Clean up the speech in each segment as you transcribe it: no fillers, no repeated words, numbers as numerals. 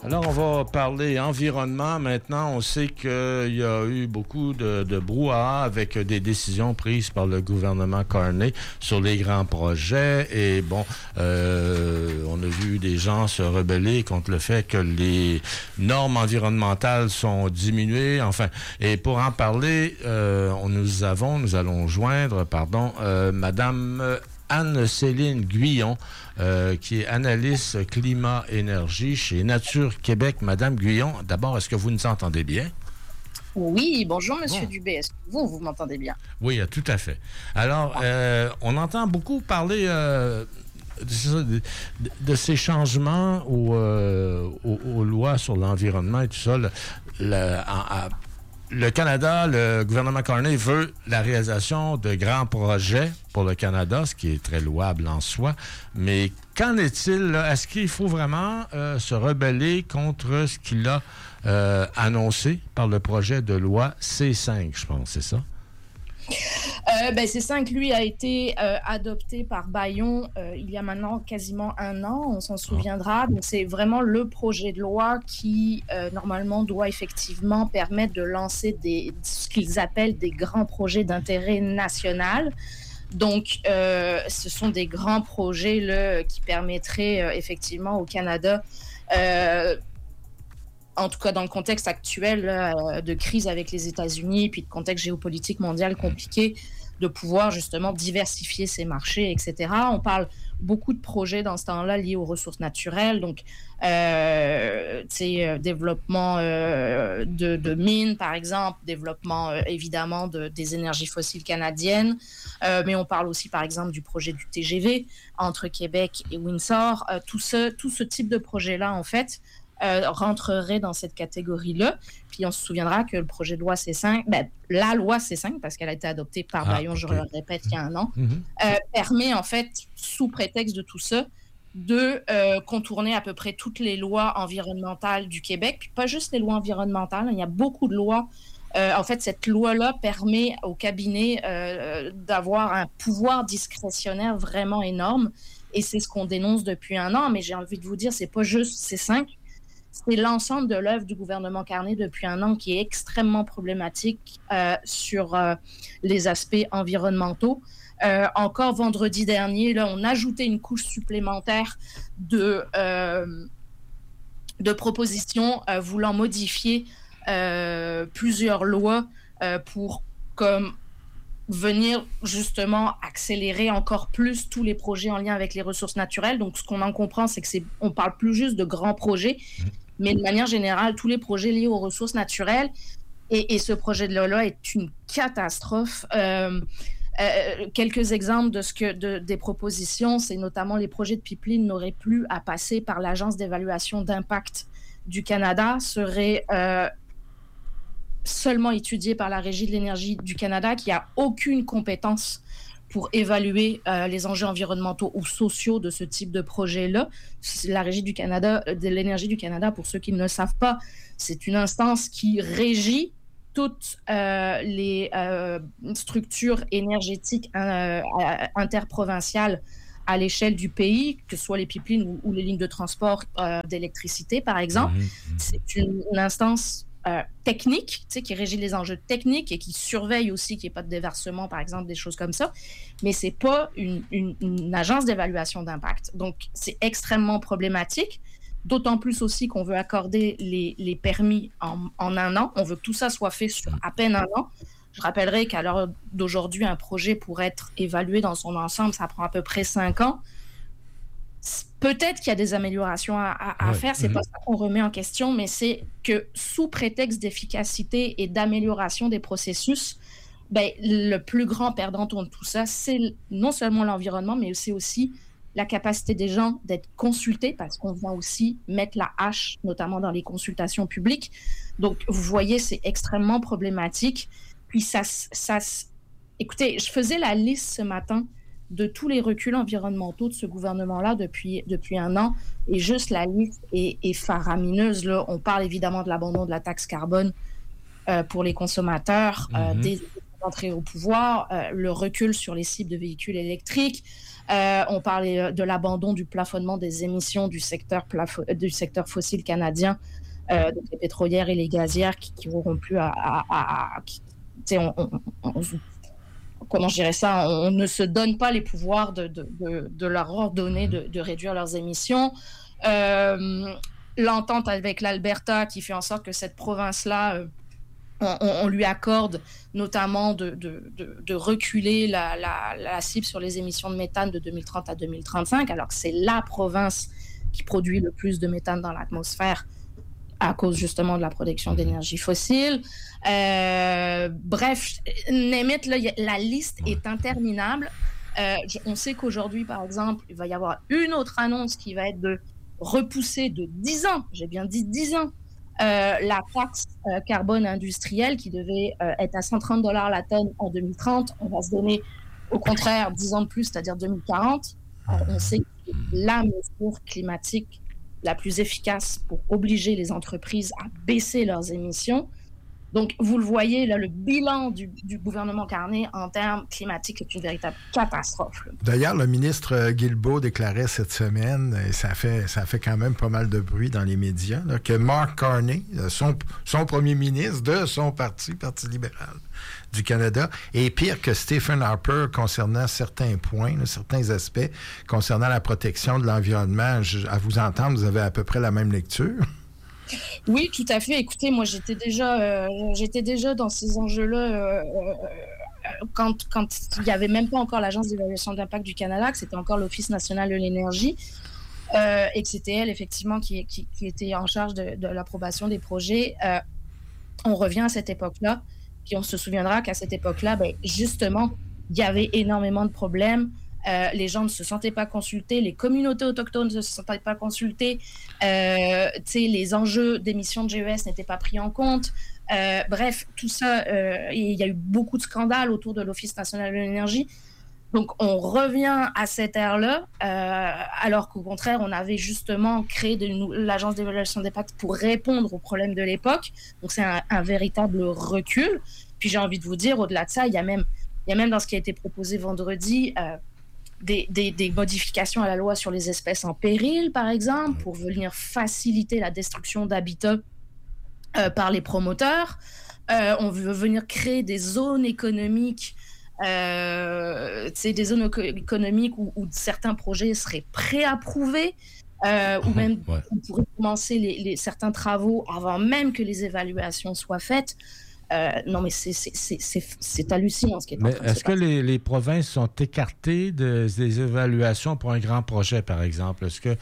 Alors, on va parler environnement. Maintenant, on sait qu'il y a eu beaucoup de brouhaha avec des décisions prises par le gouvernement Carney sur les grands projets. Et bon, on a vu des gens se rebeller contre le fait que les normes environnementales sont diminuées. Enfin, et pour en parler, nous allons joindre, Madame Anne-Céline Guyon, qui est analyste climat-énergie chez Nature Québec. Madame Guyon, d'abord, est-ce que vous nous entendez bien? Oui, bonjour Monsieur Dubé. Est-ce que vous m'entendez bien? Oui, tout à fait. Alors, on entend beaucoup parler de ces changements aux lois sur l'environnement et tout ça. Le Canada, le gouvernement Carney veut la réalisation de grands projets pour le Canada, ce qui est très louable en soi. Mais qu'en est-il, là? Est-ce qu'il faut vraiment se rebeller contre ce qu'il a annoncé par le projet de loi C5, je pense, c'est ça? C5, lui, a été adopté par Bayon il y a maintenant quasiment un an, on s'en souviendra. Donc, c'est vraiment le projet de loi qui, normalement, doit effectivement permettre de lancer ce qu'ils appellent des grands projets d'intérêt national. Donc, ce sont des grands projets là, qui permettraient effectivement au Canada... en tout cas dans le contexte actuel de crise avec les États-Unis, puis de contexte géopolitique mondial compliqué, de pouvoir justement diversifier ses marchés, etc. On parle beaucoup de projets dans ce temps-là liés aux ressources naturelles, donc développement de mines, par exemple, développement évidemment des énergies fossiles canadiennes, mais on parle aussi, par exemple, du projet du TGV entre Québec et Windsor. Tout ce type de projet-là, en fait, rentrerait dans cette catégorie-là. Puis on se souviendra que le projet de loi C5, la loi C5, parce qu'elle a été adoptée par Bayon, je le répète, il y a un an, permet en fait, sous prétexte de tout ça, de contourner à peu près toutes les lois environnementales du Québec. Puis pas juste les lois environnementales, il y a beaucoup de lois. En fait, cette loi-là permet au cabinet d'avoir un pouvoir discrétionnaire vraiment énorme. Et c'est ce qu'on dénonce depuis un an. Mais j'ai envie de vous dire, c'est pas juste C5. C'est l'ensemble de l'œuvre du gouvernement Carney depuis un an qui est extrêmement problématique sur les aspects environnementaux. Encore vendredi dernier, là, on ajoutait une couche supplémentaire de propositions voulant modifier plusieurs lois pour venir justement accélérer encore plus tous les projets en lien avec les ressources naturelles. Donc, ce qu'on en comprend, c'est on parle plus juste de grands projets, mais de manière générale, tous les projets liés aux ressources naturelles. Et ce projet de loi-là est une catastrophe. Quelques exemples des propositions, c'est notamment les projets de pipeline n'auraient plus à passer par l'Agence d'évaluation d'impact du Canada, seraient seulement étudié par la Régie de l'énergie du Canada, qui n'a aucune compétence pour évaluer les enjeux environnementaux ou sociaux de ce type de projet-là. La Régie du Canada, de l'énergie du Canada, pour ceux qui ne le savent pas, c'est une instance qui régit toutes les structures énergétiques interprovinciales à l'échelle du pays, que ce soit les pipelines ou les lignes de transport d'électricité, par exemple. C'est une instance technique, qui régit les enjeux techniques et qui surveille aussi qu'il n'y ait pas de déversement, par exemple, des choses comme ça. Mais ce n'est pas une agence d'évaluation d'impact. Donc, c'est extrêmement problématique, d'autant plus aussi qu'on veut accorder les permis en un an. On veut que tout ça soit fait sur à peine un an. Je rappellerai qu'à l'heure d'aujourd'hui, un projet pour être évalué dans son ensemble, ça prend à peu près 5 ans. Peut-être qu'il y a des améliorations à faire, c'est pas ça qu'on remet en question, mais c'est que sous prétexte d'efficacité et d'amélioration des processus, le plus grand perdant de tout ça, c'est non seulement l'environnement, mais c'est aussi la capacité des gens d'être consultés, parce qu'on vient aussi mettre la hache, notamment dans les consultations publiques. Donc, vous voyez, c'est extrêmement problématique. Puis écoutez, je faisais la liste ce matin de tous les reculs environnementaux de ce gouvernement-là depuis un an, et juste la liste est faramineuse. Là. On parle évidemment de l'abandon de la taxe carbone pour les consommateurs, des d'entrée au pouvoir, le recul sur les cibles de véhicules électriques. On parlait de l'abandon du plafonnement des émissions du secteur fossile canadien, donc les pétrolières et les gazières qui n'auront plus comment je dirais ça, on ne se donne pas les pouvoirs de leur ordonner de réduire leurs émissions. L'entente avec l'Alberta qui fait en sorte que cette province-là, on lui accorde notamment de reculer la cible sur les émissions de méthane de 2030 à 2035, alors que c'est la province qui produit le plus de méthane dans l'atmosphère à cause justement de la production d'énergie fossile. Bref, Németh, là, la liste est interminable. On sait qu'aujourd'hui, par exemple, il va y avoir une autre annonce qui va être de repousser de 10 ans, j'ai bien dit 10 ans, la taxe carbone industrielle qui devait être à $130 la tonne en 2030. On va se donner, au contraire, 10 ans de plus, c'est-à-dire 2040. On sait que la mesure climatique la plus efficace pour obliger les entreprises à baisser leurs émissions. Donc, vous le voyez, là, le bilan du gouvernement Carney en termes climatiques est une véritable catastrophe. D'ailleurs, le ministre Guilbeault déclarait cette semaine, et ça fait quand même pas mal de bruit dans les médias, là, que Mark Carney, son premier ministre de son Parti libéral du Canada, est pire que Stephen Harper concernant certains points, là, certains aspects concernant la protection de l'environnement. À vous entendre, vous avez à peu près la même lecture. Oui, tout à fait. Écoutez, moi, j'étais déjà dans ces enjeux-là quand il n'y avait même pas encore l'Agence d'évaluation d'impact du Canada, que c'était encore l'Office national de l'énergie, et que c'était elle, effectivement, qui était en charge de l'approbation des projets. On revient à cette époque-là, puis on se souviendra qu'à cette époque-là, justement, il y avait énormément de problèmes. Les gens ne se sentaient pas consultés, les communautés autochtones ne se sentaient pas consultées, les enjeux d'émissions de GES n'étaient pas pris en compte. Bref, tout ça, il y a eu beaucoup de scandales autour de l'Office national de l'énergie. Donc, on revient à cette ère-là, alors qu'au contraire, on avait justement créé l'Agence d'évaluation d'impact pour répondre aux problèmes de l'époque. Donc, c'est un véritable recul. Puis, j'ai envie de vous dire, au-delà de ça, il y a même dans ce qui a été proposé vendredi, des modifications à la loi sur les espèces en péril, par exemple, pour venir faciliter la destruction d'habitats par les promoteurs. On veut venir créer des zones économiques, des zones économiques où certains projets seraient préapprouvés, ou même on pourrait commencer certains travaux avant même que les évaluations soient faites. Non, mais c'est hallucinant ce qui est en train de se passer. Est-ce que les provinces sont écartées des évaluations pour un grand projet, par exemple? Est-ce que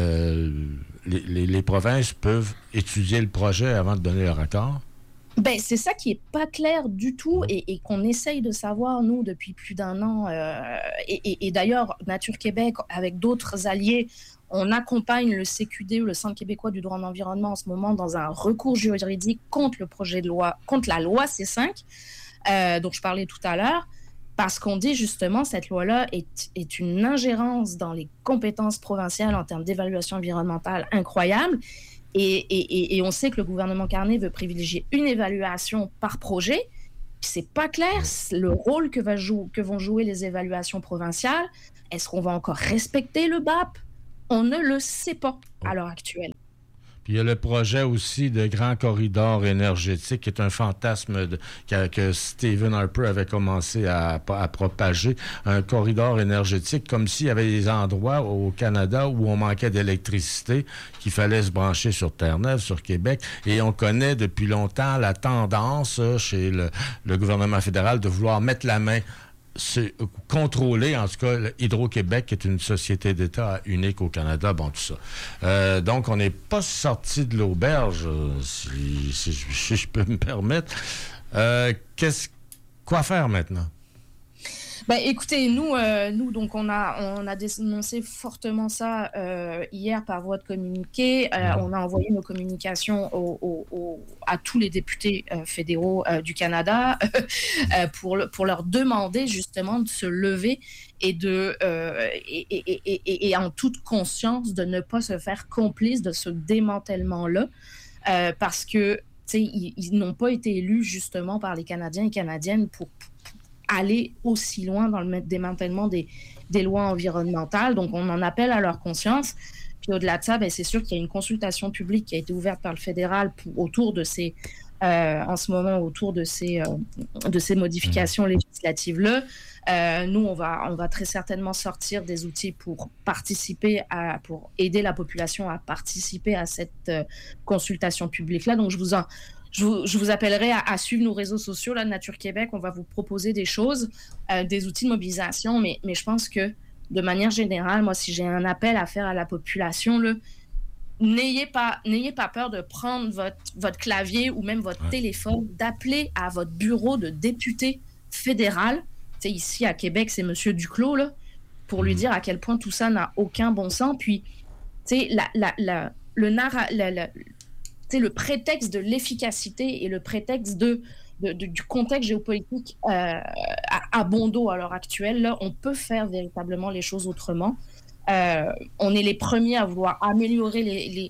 les provinces peuvent étudier le projet avant de donner leur accord? C'est ça qui n'est pas clair du tout et qu'on essaye de savoir, nous, depuis plus d'un an. Et d'ailleurs, Nature Québec, avec d'autres alliés, on accompagne le CQD, le Centre québécois du droit de l'environnement, en ce moment, dans un recours juridique contre le projet de loi, contre la loi C5, dont je parlais tout à l'heure, parce qu'on dit justement cette loi-là est une ingérence dans les compétences provinciales en termes d'évaluation environnementale incroyable. Et on sait que le gouvernement Carney veut privilégier une évaluation par projet. Puis c'est pas clair le rôle que vont jouer les évaluations provinciales. Est-ce qu'on va encore respecter le BAP? On ne le sait pas à l'heure actuelle. Puis il y a le projet aussi de grand corridor énergétique, qui est un fantasme que Stephen Harper avait commencé à propager. Un corridor énergétique, comme s'il y avait des endroits au Canada où on manquait d'électricité, qu'il fallait se brancher sur Terre-Neuve, sur Québec. Et on connaît depuis longtemps la tendance chez le gouvernement fédéral de vouloir mettre la main, contrôler, en tout cas, Hydro-Québec, qui est une société d'État unique au Canada, tout ça. Donc, on n'est pas sorti de l'auberge, si je peux me permettre. Quoi faire maintenant? Écoutez, nous donc on a dénoncé fortement ça hier par voie de communiqué. On a envoyé nos communications à tous les députés fédéraux du Canada pour leur demander justement de se lever et et en toute conscience de ne pas se faire complice de ce démantèlement-là, parce que ils n'ont pas été élus justement par les Canadiens et Canadiennes pour aller aussi loin dans le démantèlement des lois environnementales. Donc, on en appelle à leur conscience. Puis au-delà de ça, c'est sûr qu'il y a une consultation publique qui a été ouverte par le fédéral autour de ces modifications législatives-là. Nous, on va très certainement sortir des outils pour pour aider la population à participer à cette consultation publique-là. Donc, je vous appellerai à suivre nos réseaux sociaux, là, Nature Québec. On va vous proposer des choses, des outils de mobilisation, mais je pense que, de manière générale, moi, si j'ai un appel à faire à la population, là, n'ayez pas peur de prendre votre clavier ou même votre téléphone, d'appeler à votre bureau de député fédéral. T'sais, ici, à Québec, c'est M. Duclos, là, pour lui dire à quel point tout ça n'a aucun bon sens. Puis, le prétexte de l'efficacité et le prétexte du contexte géopolitique à bon dos à l'heure actuelle, là, on peut faire véritablement les choses autrement. On est les premiers à vouloir améliorer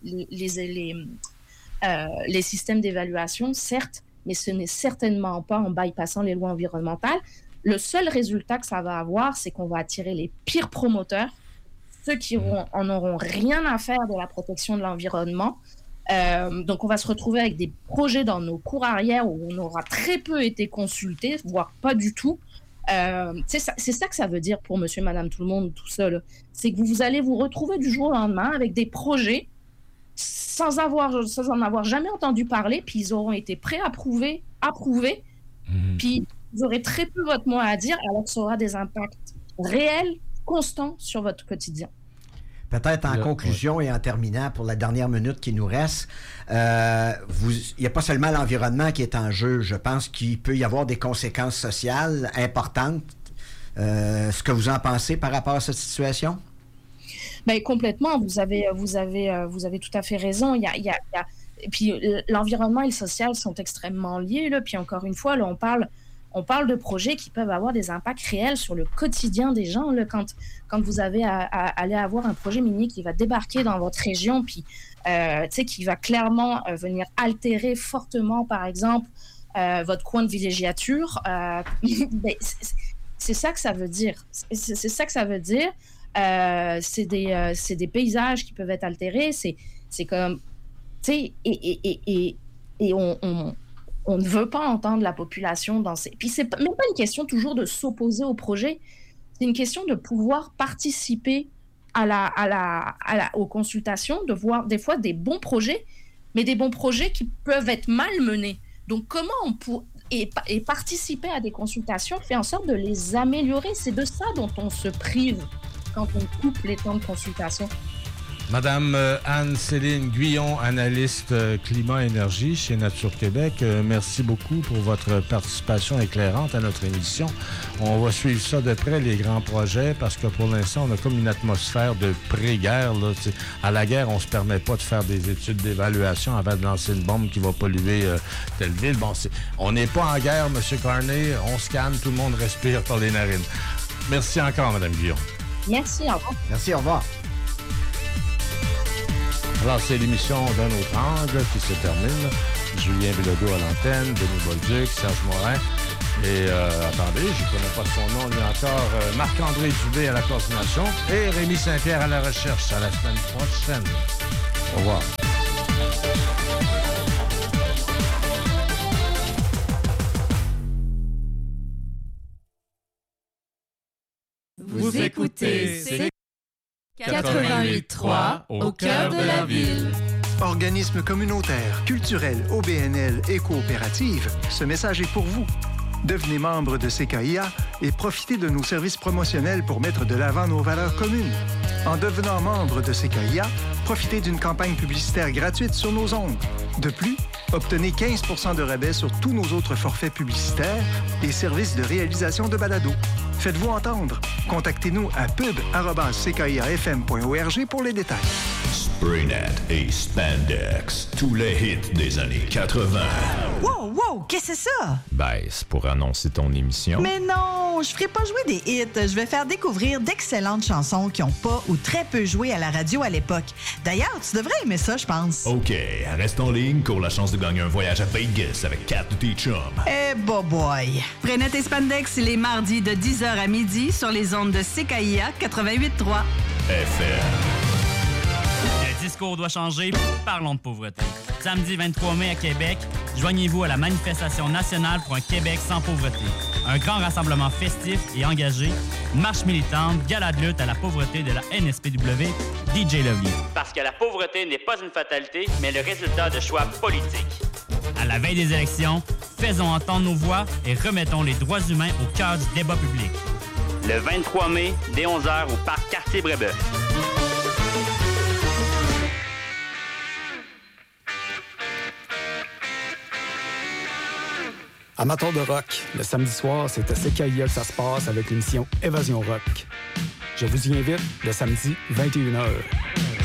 les systèmes d'évaluation, certes, mais ce n'est certainement pas en bypassant les lois environnementales. Le seul résultat que ça va avoir, c'est qu'on va attirer les pires promoteurs, ceux qui en auront rien à faire de la protection de l'environnement. Donc, on va se retrouver avec des projets dans nos cours arrière où on aura très peu été consulté, voire pas du tout. C'est ça que ça veut dire pour monsieur, madame, tout le monde, tout seul. C'est que vous allez vous retrouver du jour au lendemain avec des projets sans en avoir jamais entendu parler, puis ils auront été préapprouvés, approuvés, puis vous aurez très peu votre mot à dire, alors que ça aura des impacts réels, constants sur votre quotidien. Peut-être en conclusion et en terminant pour la dernière minute qui nous reste, il n'y a pas seulement l'environnement qui est en jeu. Je pense qu'il peut y avoir des conséquences sociales importantes. Ce que vous en pensez par rapport à cette situation? Bien, complètement. Vous avez tout à fait raison. Et puis l'environnement et le social sont extrêmement liés. Là. Puis encore une fois, là, on parle de projets qui peuvent avoir des impacts réels sur le quotidien des gens. Là, quand vous avez à aller avoir un projet minier qui va débarquer dans votre région, puis qui va clairement venir altérer fortement, par exemple, votre coin de villégiature, c'est ça que ça veut dire. C'est ça que ça veut dire. C'est des paysages qui peuvent être altérés. C'est comme... Et on ne veut pas entendre la population dans ces... Puis c'est même pas une question toujours de s'opposer au projet, c'est une question de pouvoir participer aux consultations, de voir des fois des bons projets, mais des bons projets qui peuvent être mal menés. Donc comment on peut... Et participer à des consultations fait en sorte de les améliorer. C'est de ça dont on se prive quand on coupe les temps de consultation. Madame Anne-Céline Guyon, analyste climat-énergie chez Nature Québec, merci beaucoup pour votre participation éclairante à notre émission. On va suivre ça de près, les grands projets, parce que pour l'instant, on a comme une atmosphère de pré-guerre. Là. À la guerre, on ne se permet pas de faire des études d'évaluation avant de lancer une bombe qui va polluer telle ville. Bon, on n'est pas en guerre, M. Carney. On se calme, tout le monde respire par les narines. Merci encore, Mme Guyon. Merci, au revoir. Merci, au revoir. Alors, c'est l'émission D'un autre angle qui se termine. Julien Bilodeau à l'antenne, Denis Bolduc, Serge Morin. Et attendez, je ne connais pas son nom, lui encore, Marc-André Dubé à la coordination et Rémi Saint-Pierre à la recherche. À la semaine prochaine. Au revoir. Vous écoutez 88.3 au cœur de la ville. Organismes communautaires, culturels, OBNL et coopératives, ce message est pour vous. Devenez membre de CKIA et profitez de nos services promotionnels pour mettre de l'avant nos valeurs communes. En devenant membre de CKIA, profitez d'une campagne publicitaire gratuite sur nos ondes. De plus, obtenez 15 % de rabais sur tous nos autres forfaits publicitaires et services de réalisation de balado. Faites-vous entendre. Contactez-nous à pub@ckiafm.org pour les détails. Brainet et Spandex, tous les hits des années 80. Wow, qu'est-ce que c'est ça? Ben, c'est pour annoncer ton émission. Mais non, je ferai pas jouer des hits. Je vais faire découvrir d'excellentes chansons qui ont pas ou très peu joué à la radio à l'époque. D'ailleurs, tu devrais aimer ça, je pense. OK, reste en ligne, cours la chance de gagner un voyage à Vegas avec 4 de tes chums. Eh, boy. Brainet et Spandex, les mardis de 10h à midi sur les ondes de CKIA 88.3. FM. Le discours doit changer, parlons de pauvreté. Samedi 23 mai à Québec, joignez-vous à la manifestation nationale pour un Québec sans pauvreté. Un grand rassemblement festif et engagé, une marche militante, gala de lutte à la pauvreté de la NSPW, DJ Lovely. Parce que la pauvreté n'est pas une fatalité, mais le résultat de choix politiques. À la veille des élections, faisons entendre nos voix et remettons les droits humains au cœur du débat public. Le 23 mai, dès 11h au parc Cartier-Brébeuf. Amateurs de rock, le samedi soir, c'est à CKIA que ça se passe avec l'émission Évasion Rock. Je vous y invite le samedi 21h.